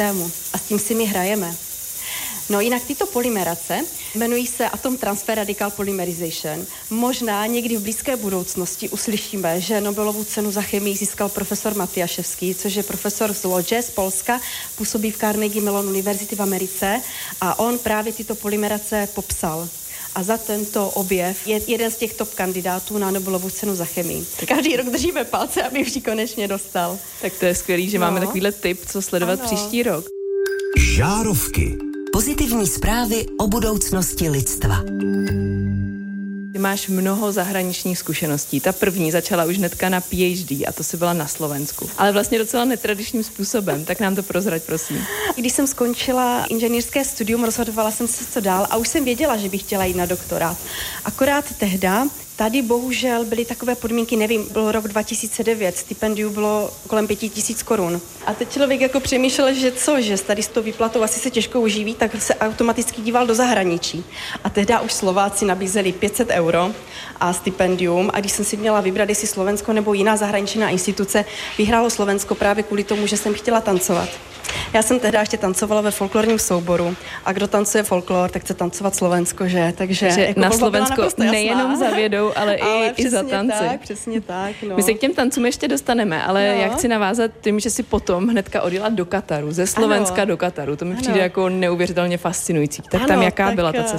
systému a s tím si my hrajeme. No jinak tyto polymerace jmenují se Atom Transfer Radical Polymerization. Možná někdy v blízké budoucnosti uslyšíme, že Nobelovu cenu za chemii získal profesor Matyáševský, což je profesor z Lodže z Polska, působí v Carnegie Mellon University v Americe a on právě tyto polymerace popsal. A za tento objev je jeden z těch top kandidátů na Nobelovu cenu za chemii. Každý rok držíme palce, aby už ji konečně dostal. Tak to je skvělý, že máme takovýhle tip, co sledovat příští rok. Žárovky. Pozitivní zprávy o budoucnosti lidstva. Ty máš mnoho zahraničních zkušeností. Ta první začala už hnedka na PhD a to si byla na Slovensku. Ale vlastně docela netradičním způsobem, tak nám to prozrať, prosím. Když jsem skončila inženýrské studium, rozhodovala jsem se, co dál a už jsem věděla, že bych chtěla jít na doktorát. Akorát tehda tady bohužel byly takové podmínky, nevím, byl rok 2009, stipendium bylo kolem 5 000 korun. A teď člověk jako přemýšlel, že tady s tou výplatou asi se těžko uživí, tak se automaticky díval do zahraničí. A tehda už Slováci nabízeli 500 euro a stipendium a když jsem si měla vybrat, jestli Slovensko nebo jiná zahraničná instituce, vyhrálo Slovensko právě kvůli tomu, že jsem chtěla tancovat. Já jsem tehdy ještě tancovala ve folklorním souboru a kdo tancuje folklor, tak chce tancovat Slovensko, že? Takže jako na Slovensko nejenom za vědou, ale i za tanci. Tak, přesně tak. No. My se k těm tancům ještě dostaneme, ale já chci navázat tím, že si potom hnedka odjela do Kataru, ze Slovenska do Kataru. To mi přijde jako neuvěřitelně fascinující. Tak tam jaká byla ta cesta?